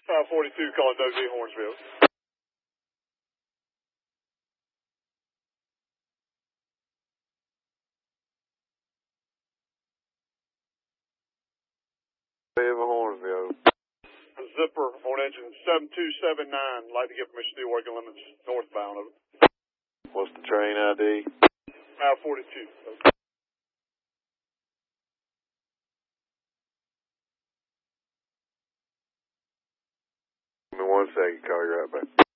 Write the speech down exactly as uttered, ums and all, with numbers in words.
five forty-two calling W V Hornsville. Hornsville. Zipper on engine seven two seven nine. Like to get permission to do working limits northbound of it. What's the train I D? five forty-two. Give me one second, call you right back.